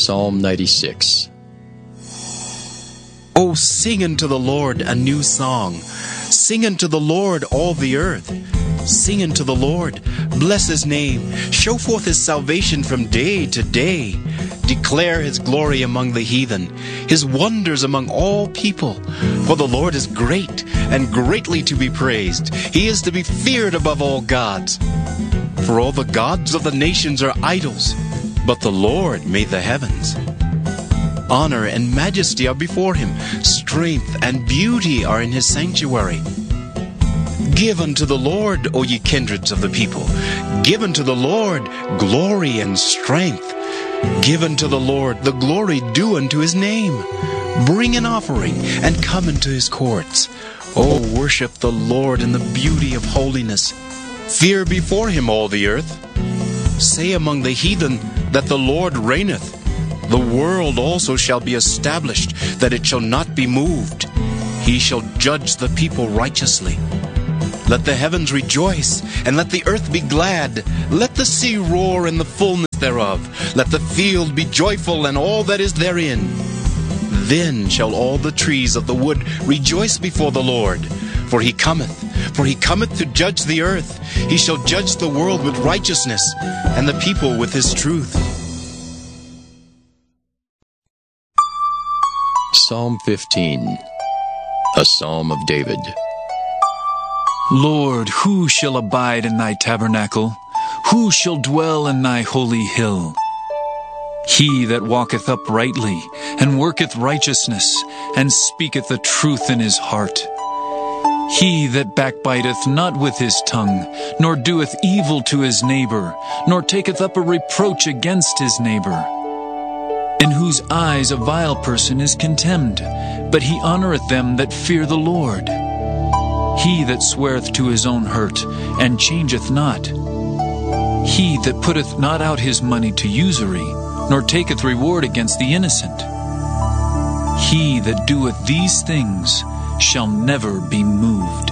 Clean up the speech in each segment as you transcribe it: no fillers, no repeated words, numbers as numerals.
Psalm 96. Oh, sing unto the Lord a new song. Sing unto the Lord all the earth. Sing unto the Lord, bless his name. Show forth his salvation from day to day. Declare his glory among the heathen, his wonders among all people. For the Lord is great and greatly to be praised. He is to be feared above all gods. For all the gods of the nations are idols, but the Lord made the heavens. Honor and majesty are before him. Strength and beauty are in his sanctuary. Give unto the Lord, O ye kindreds of the people. Give unto the Lord glory and strength. Give unto the Lord the glory due unto his name. Bring an offering and come into his courts. O worship the Lord in the beauty of holiness. Fear before him all the earth. Say among the heathen that the Lord reigneth. The world also shall be established, that it shall not be moved. He shall judge the people righteously. Let the heavens rejoice, and let the earth be glad. Let the sea roar and the fullness thereof. Let the field be joyful, and all that is therein. Then shall all the trees of the wood rejoice before the Lord. For he cometh to judge the earth. He shall judge the world with righteousness, and the people with his truth. Psalm 15, a psalm of David. Lord, who shall abide in thy tabernacle? Who shall dwell in thy holy hill? He that walketh uprightly, and worketh righteousness, and speaketh the truth in his heart. He that backbiteth not with his tongue, nor doeth evil to his neighbor, nor taketh up a reproach against his neighbor. In whose eyes a vile person is contemned, but he honoureth them that fear the Lord. He that sweareth to his own hurt, and changeth not. He that putteth not out his money to usury, nor taketh reward against the innocent. He that doeth these things shall never be moved.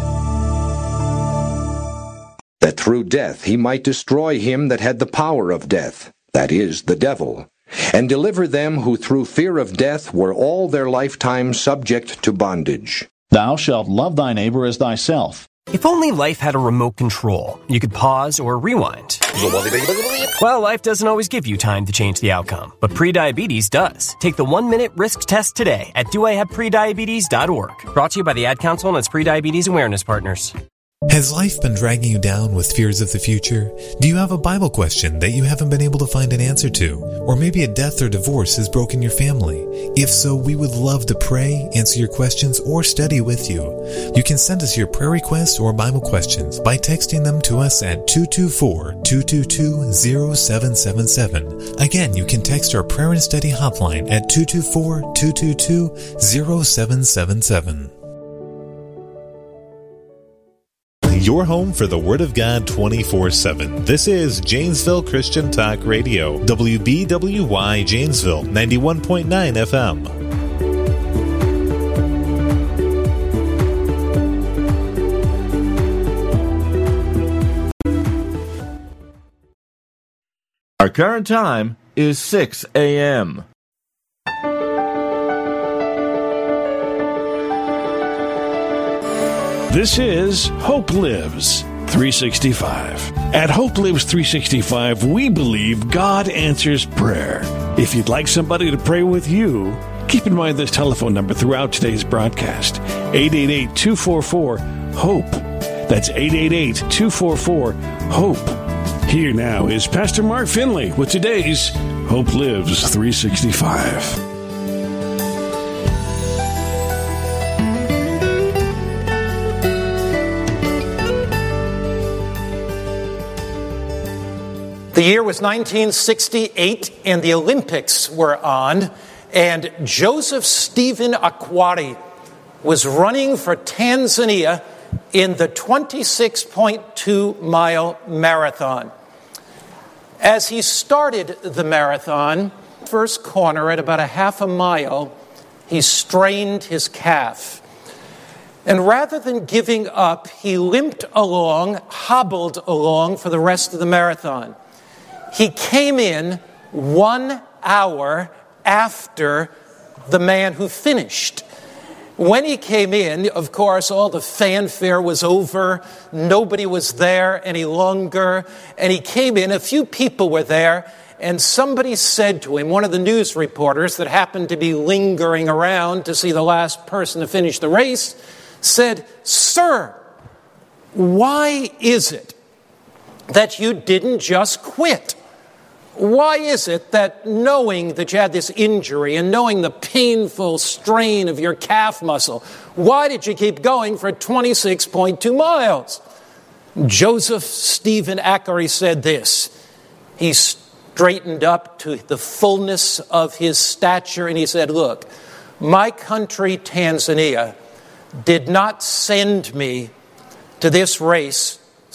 That through death he might destroy him that had the power of death, that is, the devil, and deliver them who through fear of death were all their lifetime subject to bondage. Thou shalt love thy neighbor as thyself. If only life had a remote control, you could pause or rewind. Well, life doesn't always give you time to change the outcome, but prediabetes does. Take the 1-minute risk test today at doihaveprediabetes.org. Brought to you by the Ad Council and its Prediabetes Awareness Partners. Has life been dragging you down with fears of the future? Do you have a Bible question that you haven't been able to find an answer to? Or maybe a death or divorce has broken your family? If so, we would love to pray, answer your questions, or study with you. You can send us your prayer requests or Bible questions by texting them to us at 224-222-0777. Again, you can text our prayer and study hotline at 224-222-0777. Your home for the Word of God 24/7. This is Janesville Christian Talk Radio, WBWY Janesville, 91.9 FM. Our current time is 6 a.m. This is Hope Lives 365. At Hope Lives 365, we believe God answers prayer. If you'd like somebody to pray with you, keep in mind this telephone number throughout today's broadcast, 888-244-HOPE. That's 888-244-HOPE. Here now is Pastor Mark Finley with today's Hope Lives 365. The year was 1968, and the Olympics were on, and Joseph Stephen Akwari was running for Tanzania in the 26.2-mile marathon. As he started the marathon, first corner at about a half a mile, he strained his calf. And rather than giving up, he limped along, hobbled along for the rest of the marathon. He came in 1 hour after the man who finished. When he came in, of course, all the fanfare was over. Nobody was there any longer. And he came in, a few people were there, and somebody said to him, one of the news reporters that happened to be lingering around to see the last person to finish the race, said, "Sir, why is it that you didn't just quit? Why is it that knowing that you had this injury and knowing the painful strain of your calf muscle, why did you keep going for 26.2 miles? Joseph Stephen Ackery said this. He straightened up to the fullness of his stature and he said, "Look, my country, Tanzania, did not send me to this race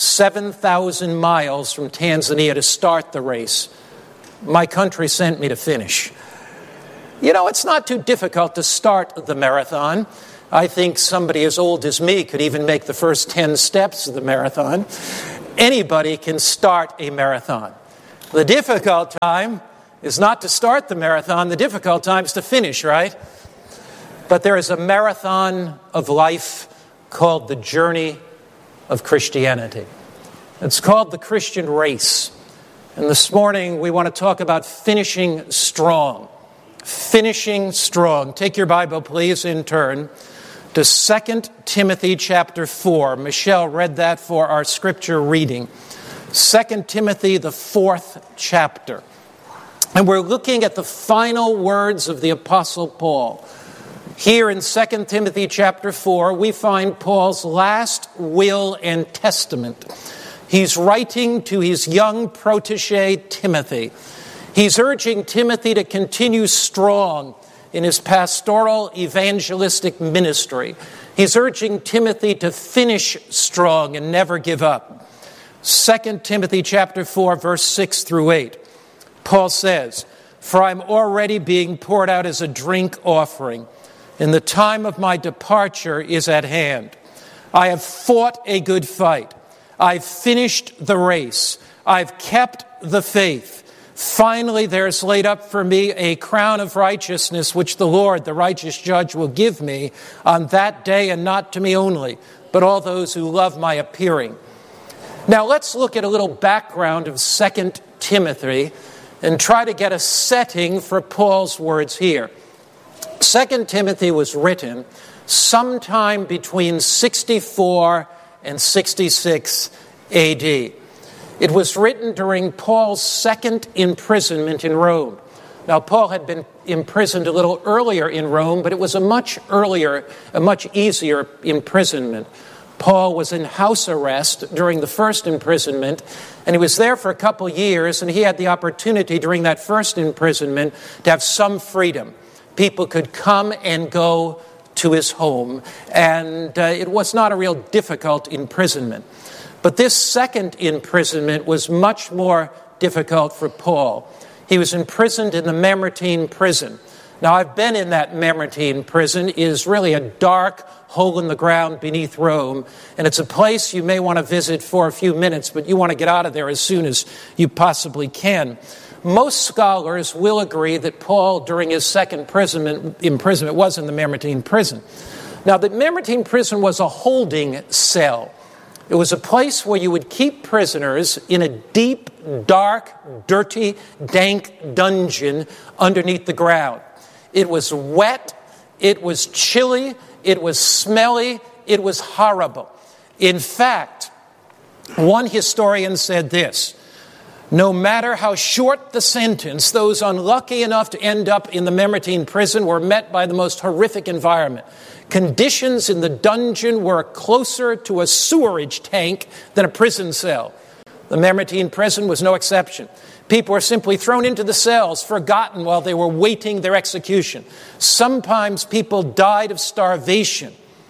7,000 miles from Tanzania to start the race. My country sent me to finish." You know, it's not too difficult to start the marathon. I think somebody as old as me could even make the first 10 steps of the marathon. Anybody can start a marathon. The difficult time is not to start the marathon. The difficult time is to finish, right? But there is a marathon of life called the journey of Christianity. It's called the Christian race. And this morning we want to talk about finishing strong. Finishing strong. Take your Bible, please, in turn to 2 Timothy chapter 4. Michelle read that for our scripture reading. 2 Timothy, the 4th chapter. And we're looking at the final words of the Apostle Paul. Here in 2 Timothy chapter 4, we find Paul's last will and testament. He's writing to his young protege, Timothy. He's urging Timothy to continue strong in his pastoral evangelistic ministry. He's urging Timothy to finish strong and never give up. 2 Timothy chapter 4, verse 6 through 8. Paul says, "For I'm already being poured out as a drink offering, and the time of my departure is at hand. I have fought a good fight. I've finished the race. I've kept the faith. Finally, there is laid up for me a crown of righteousness, which the Lord, the righteous judge, will give me on that day, and not to me only, but all those who love my appearing." Now, let's look at a little background of 2 Timothy and try to get a setting for Paul's words here. 2 Timothy was written sometime between 64 and 66 AD. It was written during Paul's second imprisonment in Rome. Now, Paul had been imprisoned a little earlier in Rome, but it was a much easier imprisonment. Paul was in house arrest during the first imprisonment, and he was there for a couple years, and he had the opportunity during that first imprisonment to have some freedom. People could come and go to his home, and it was not a real difficult imprisonment. But this second imprisonment was much more difficult for Paul. He was imprisoned in the Mamertine prison. Now, I've been in that Mamertine prison. It is really a dark hole in the ground beneath Rome, and it's a place you may want to visit for a few minutes, but you want to get out of there as soon as you possibly can. Most scholars will agree that Paul, during his second imprisonment, was in the Mamertine prison. Now, the Mamertine prison was a holding cell. It was a place where you would keep prisoners in a deep, dark, dirty, dank dungeon underneath the ground. It was wet, it was chilly, it was smelly, it was horrible. In fact, one historian said this: no matter how short the sentence, those unlucky enough to end up in the Mamertine prison were met by the most horrific environment. Conditions in the dungeon were closer to a sewerage tank than a prison cell. The Mamertine prison was no exception. People were simply thrown into the cells, forgotten while they were waiting their execution. Sometimes people died of starvation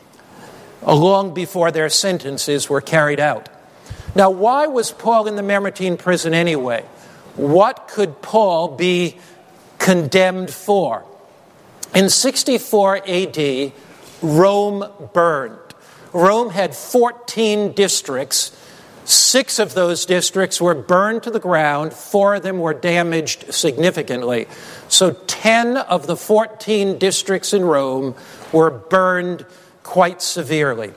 long before their sentences were carried out. Now, why was Paul in the Mamertine prison anyway? What could Paul be condemned for? In 64 AD, Rome burned. Rome had 14 districts. 6 of those districts were burned to the ground. 4 of them were damaged significantly. So 10 of the 14 districts in Rome were burned quite severely.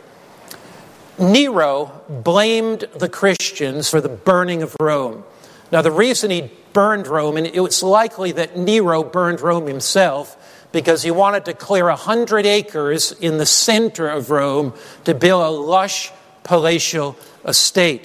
Nero blamed the Christians for the burning of Rome. Now, the reason he burned Rome, and it was likely that Nero burned Rome himself, because he wanted to clear 100 acres in the center of Rome to build a lush palatial estate.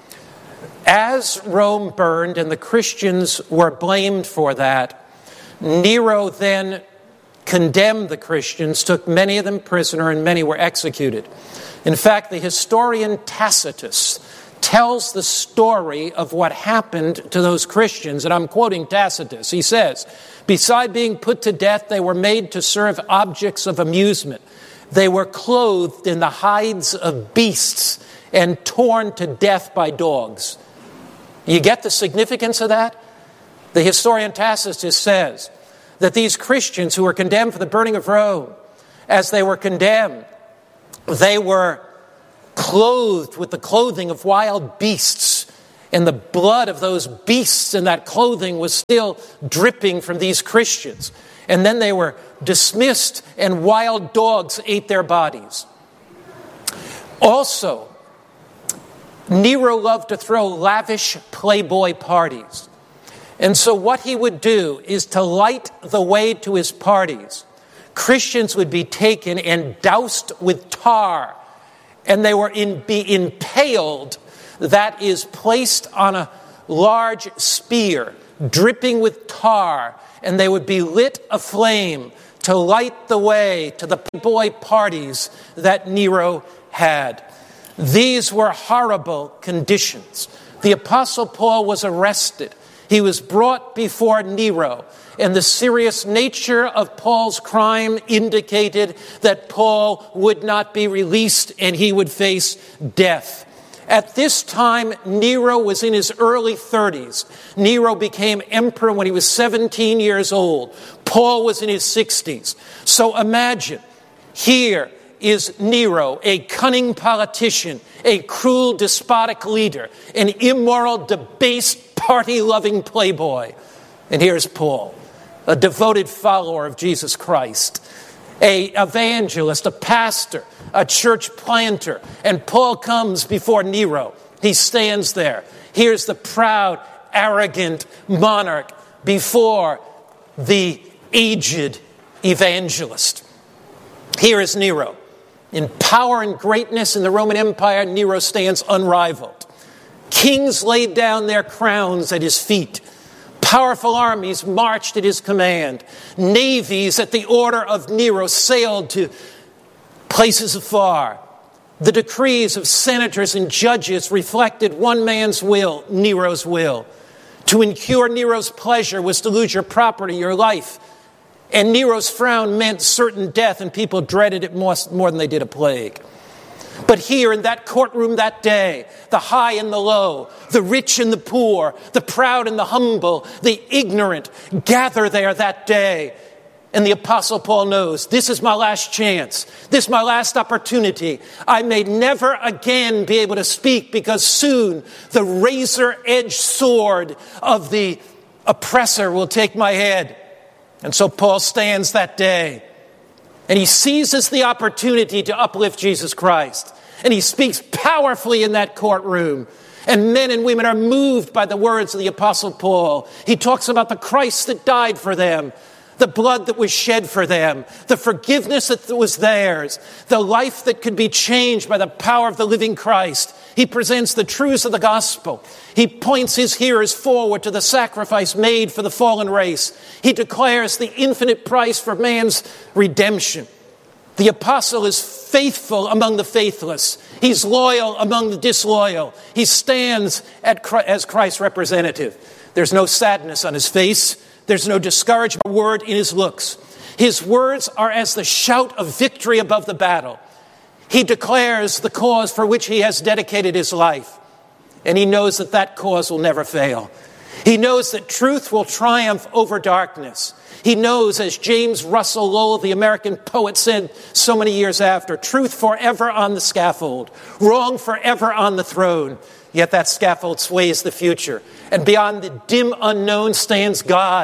As Rome burned and the Christians were blamed for that, Nero then condemned the Christians, took many of them prisoner, and many were executed. In fact, the historian Tacitus tells the story of what happened to those Christians, and I'm quoting Tacitus. He says, "Beside being put to death, they were made to serve objects of amusement. They were clothed in the hides of beasts and torn to death by dogs." You get the significance of that? The historian Tacitus says that these Christians who were condemned for the burning of Rome, as they were condemned, they were clothed with the clothing of wild beasts, and the blood of those beasts in that clothing was still dripping from these Christians. And then they were dismissed, and wild dogs ate their bodies. Also, Nero loved to throw lavish playboy parties. And so what he would do is, to light the way to his parties, Christians would be taken and doused with tar, and they were be impaled, that is, placed on a large spear, dripping with tar, and they would be lit aflame to light the way to the playboy parties that Nero had. These were horrible conditions. The Apostle Paul was arrested. He was brought before Nero, and the serious nature of Paul's crime indicated that Paul would not be released and he would face death. At this time, Nero was in his early 30s. Nero became emperor when he was 17 years old. Paul was in his 60s. So imagine, here is Nero, a cunning politician, a cruel, despotic leader, an immoral, debased, party-loving playboy. And here's Paul, a devoted follower of Jesus Christ, an evangelist, a pastor, a church planter. And Paul comes before Nero. He stands there. Here's the proud, arrogant monarch before the aged evangelist. Here is Nero. In power and greatness in the Roman Empire, Nero stands unrivaled. Kings laid down their crowns at his feet. Powerful armies marched at his command. Navies at the order of Nero sailed to places afar. The decrees of senators and judges reflected one man's will, Nero's will. To incur Nero's pleasure was to lose your property, your life. And Nero's frown meant certain death, and people dreaded it more than they did a plague. But here in that courtroom that day, the high and the low, the rich and the poor, the proud and the humble, the ignorant gather there that day. And the Apostle Paul knows, this is my last chance. This is my last opportunity. I may never again be able to speak, because soon the razor-edged sword of the oppressor will take my head. And so Paul stands that day, and he seizes the opportunity to uplift Jesus Christ. And he speaks powerfully in that courtroom. And men and women are moved by the words of the Apostle Paul. He talks about the Christ that died for them, the blood that was shed for them, the forgiveness that was theirs, the life that could be changed by the power of the living Christ. He presents the truths of the gospel. He points his hearers forward to the sacrifice made for the fallen race. He declares the infinite price for man's redemption. The apostle is faithful among the faithless. He's loyal among the disloyal. He stands as Christ's representative. There's no sadness on his face. There's no discouragement word in his looks. His words are as the shout of victory above the battle. He declares the cause for which he has dedicated his life. And he knows that that cause will never fail. He knows that truth will triumph over darkness. He knows, as James Russell Lowell, the American poet, said so many years after, truth forever on the scaffold, wrong forever on the throne. Yet that scaffold sways the future. And beyond the dim unknown stands God,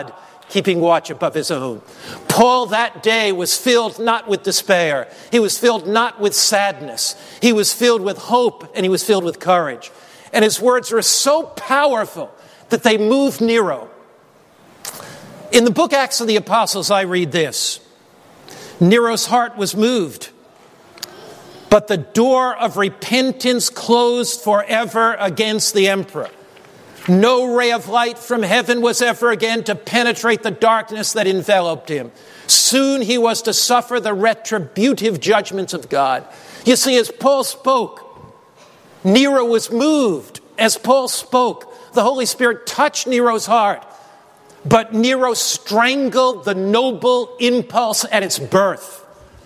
keeping watch above his own. Paul that day was filled not with despair. He was filled not with sadness. He was filled with hope, and he was filled with courage. And his words were so powerful that they moved Nero. In the book Acts of the Apostles, I read this. Nero's heart was moved, but the door of repentance closed forever against the emperor. No ray of light from heaven was ever again to penetrate the darkness that enveloped him. Soon he was to suffer the retributive judgments of God. You see, as Paul spoke, Nero was moved. As Paul spoke, the Holy Spirit touched Nero's heart. But Nero strangled the noble impulse at its birth.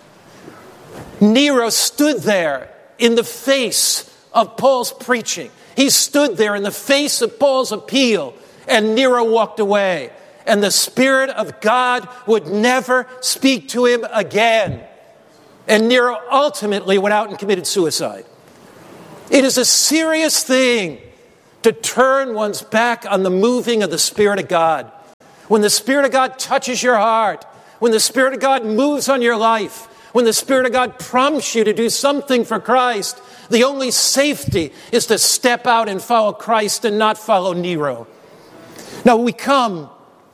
Nero stood there in the face of Paul's preaching. He stood there in the face of Paul's appeal, and Nero walked away. And the Spirit of God would never speak to him again. And Nero ultimately went out and committed suicide. It is a serious thing to turn one's back on the moving of the Spirit of God. When the Spirit of God touches your heart, when the Spirit of God moves on your life, when the Spirit of God prompts you to do something for Christ, the only safety is to step out and follow Christ and not follow Nero. Now we come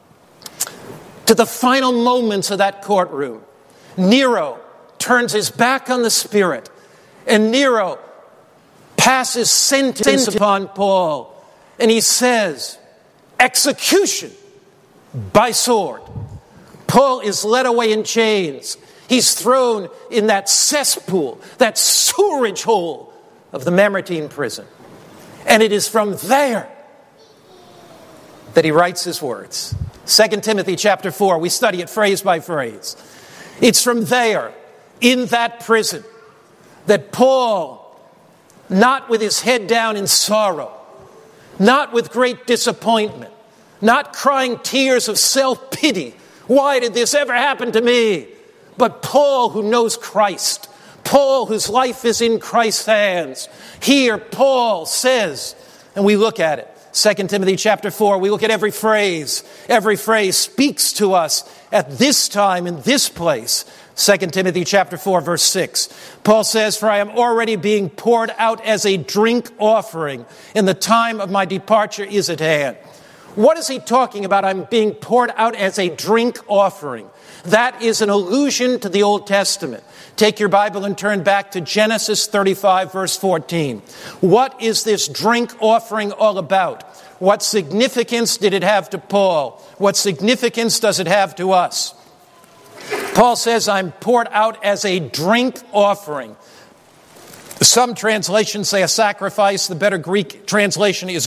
to the final moments of that courtroom. Nero turns his back on the Spirit, and Nero passes sentence upon Paul, and he says, execution by sword. Paul is led away in chains. He's thrown in that cesspool, that sewerage hole of the Mamertine prison. And it is from there that he writes his words. 2 Timothy chapter 4, we study it phrase by phrase. It's from there, in that prison, that Paul, not with his head down in sorrow, not with great disappointment, not crying tears of self-pity, why did this ever happen to me? But Paul, who knows Christ, Paul, whose life is in Christ's hands. Here, Paul says, and we look at it, 2 Timothy chapter 4, we look at every phrase. Every phrase speaks to us at this time, in this place. 2 Timothy chapter 4, verse 6. Paul says, for I am already being poured out as a drink offering, and the time of my departure is at hand. What is he talking about? I'm being poured out as a drink offering. That is an allusion to the Old Testament. Take your Bible and turn back to Genesis 35, verse 14. What is this drink offering all about? What significance did it have to Paul? What significance does it have to us? Paul says, I'm poured out as a drink offering. Some translations say a sacrifice. The better Greek translation is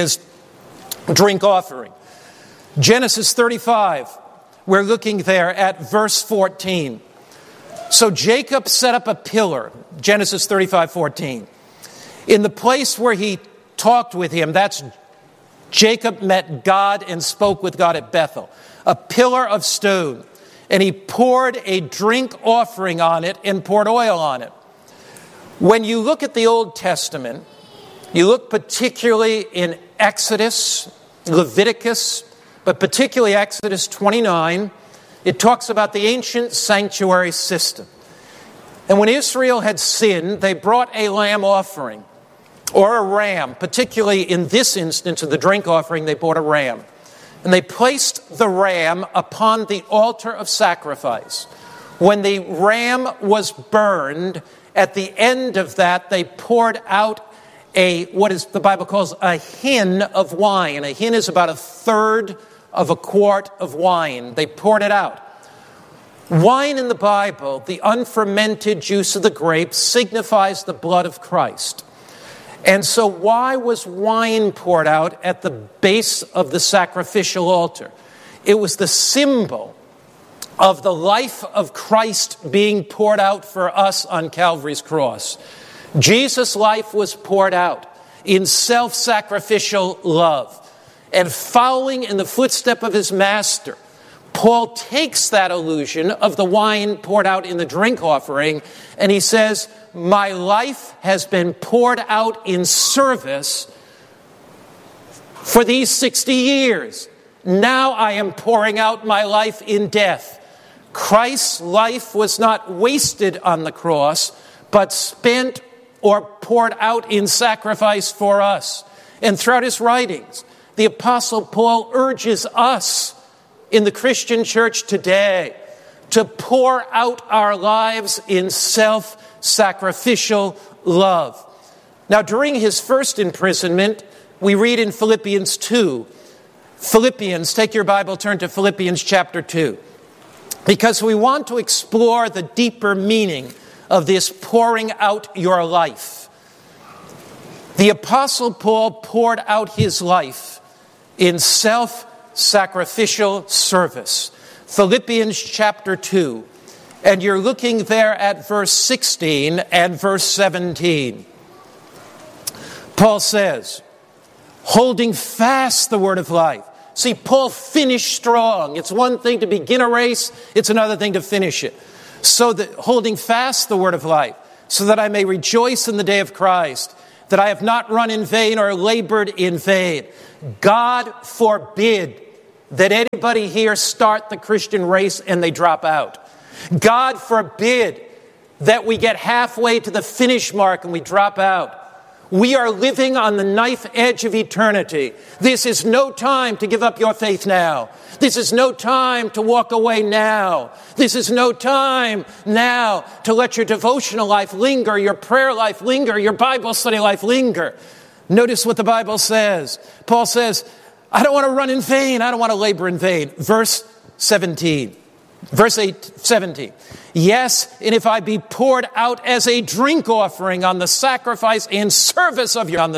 drink offering. Genesis 35, we're looking there at verse 14. So Jacob set up a pillar, Genesis 35:14. In the place where he talked with him, that's Jacob met God and spoke with God at Bethel. A pillar of stone. And he poured a drink offering on it and poured oil on it. When you look at the Old Testament, you look particularly in Exodus, Leviticus, but particularly Exodus 29, it talks about the ancient sanctuary system. And when Israel had sinned, they brought a lamb offering or a ram. Particularly in this instance of the drink offering, they brought a ram. And they placed the ram upon the altar of sacrifice. When the ram was burned, at the end of that, they poured out what is the Bible calls a hin of wine. A hin is about a third of a quart of wine. They poured it out. Wine in the Bible, the unfermented juice of the grape, signifies the blood of Christ. And so why was wine poured out at the base of the sacrificial altar? It was the symbol of the life of Christ being poured out for us on Calvary's cross. Jesus' life was poured out in self-sacrificial love. And following in the footstep of his master, Paul takes that allusion of the wine poured out in the drink offering, and he says, my life has been poured out in service for these 60 years. Now I am pouring out my life in death. Christ's life was not wasted on the cross, but spent or poured out in sacrifice for us. And throughout his writings, the Apostle Paul urges us in the Christian church today to pour out our lives in self-sacrificial love. Now, during his first imprisonment, we read in Philippians 2. Philippians, take your Bible, turn to Philippians chapter 2. Because we want to explore the deeper meaning of this pouring out your life. The Apostle Paul poured out his life in self-sacrificial service. Philippians chapter 2. And you're looking there at verse 16 and verse 17. Paul says, holding fast the word of life. See, Paul finished strong. It's one thing to begin a race, it's another thing to finish it. So that holding fast the word of life, so that I may rejoice in the day of Christ, that I have not run in vain or labored in vain. God forbid that anybody here start the Christian race and they drop out. God forbid that we get halfway to the finish mark and we drop out. We are living on the knife edge of eternity. This is no time to give up your faith now. This is no time to walk away now. This is no time now to let your devotional life linger, your prayer life linger, your Bible study life linger. Notice what the Bible says. Paul says, I don't want to run in vain. I don't want to labor in vain. Verse 17. Verse 17. Yes, and if I be poured out as a drink offering on the sacrifice and service of your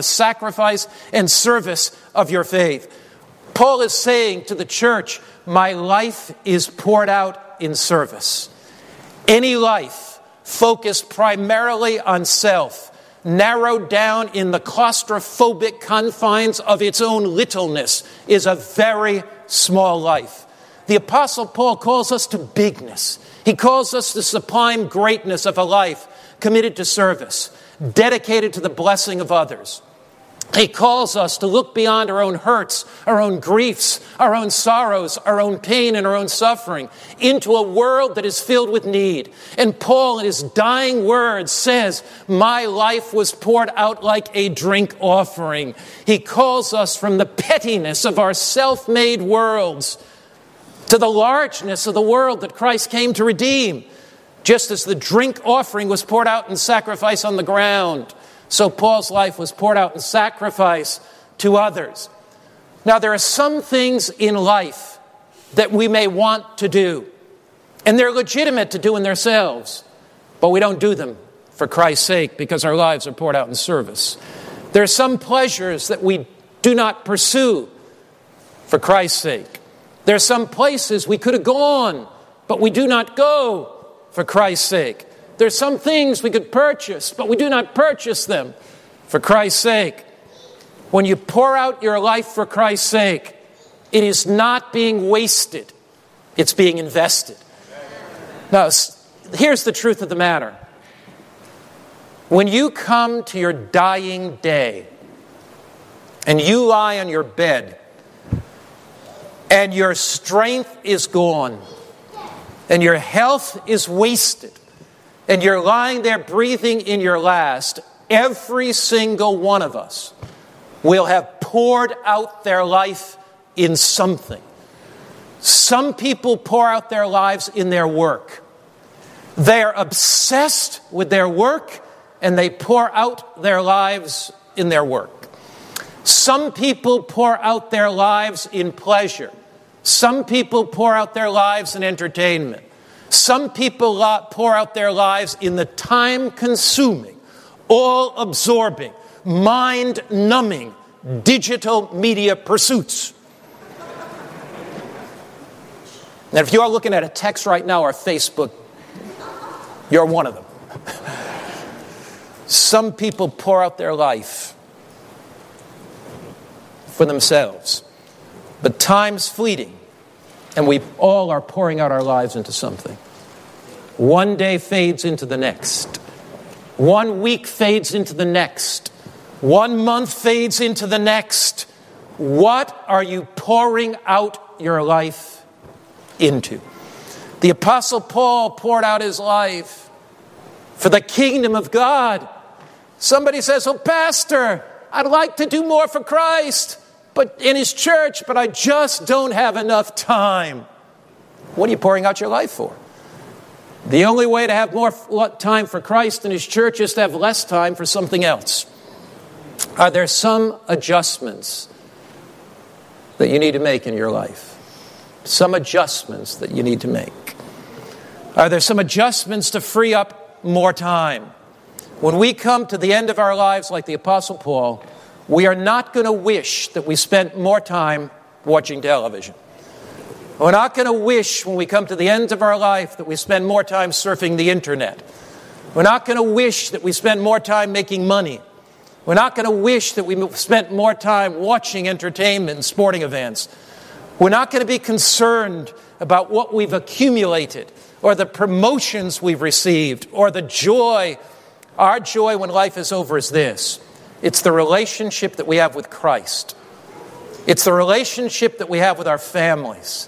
faith. Paul is saying to the church, my life is poured out in service. Any life focused primarily on self, narrowed down in the claustrophobic confines of its own littleness, is a very small life. The Apostle Paul calls us to bigness. He calls us the sublime greatness of a life committed to service, dedicated to the blessing of others. He calls us to look beyond our own hurts, our own griefs, our own sorrows, our own pain, and our own suffering into a world that is filled with need. And Paul, in his dying words, says, my life was poured out like a drink offering. He calls us from the pettiness of our self-made worlds to the largeness of the world that Christ came to redeem. Just as the drink offering was poured out in sacrifice on the ground, so Paul's life was poured out in sacrifice to others. Now, there are some things in life that we may want to do, and they're legitimate to do in themselves, but we don't do them for Christ's sake because our lives are poured out in service. There are some pleasures that we do not pursue for Christ's sake. There are some places we could have gone, but we do not go for Christ's sake. There are some things we could purchase, but we do not purchase them for Christ's sake. When you pour out your life for Christ's sake, it is not being wasted. It's being invested. Now, here's the truth of the matter. When you come to your dying day and you lie on your bed and your strength is gone, and your health is wasted, and you're lying there breathing in your last, every single one of us will have poured out their life in something. Some people pour out their lives in their work. They are obsessed with their work, and they pour out their lives in their work. Some people pour out their lives in pleasure. Some people pour out their lives in entertainment. Some people pour out their lives in the time-consuming, all-absorbing, mind-numbing digital media pursuits. Now, if you are looking at a text right now or Facebook, you're one of them. Some people pour out their life for themselves. But time's fleeting, and we all are pouring out our lives into something. One day fades into the next. 1 week fades into the next. 1 month fades into the next. What are you pouring out your life into? The Apostle Paul poured out his life for the kingdom of God. Somebody says, "Oh, Pastor, I'd like to do more for Christ, but in his church, but I just don't have enough time." What are you pouring out your life for? The only way to have more time for Christ in his church is to have less time for something else. Are there some adjustments that you need to make in your life? Some adjustments that you need to make. Are there some adjustments to free up more time? When we come to the end of our lives like the Apostle Paul, we are not going to wish that we spent more time watching television. We're not going to wish when we come to the end of our life that we spend more time surfing the internet. We're not going to wish that we spend more time making money. We're not going to wish that we spent more time watching entertainment and sporting events. We're not going to be concerned about what we've accumulated or the promotions we've received or the joy. Our joy when life is over is this. It's the relationship that we have with Christ. It's the relationship that we have with our families.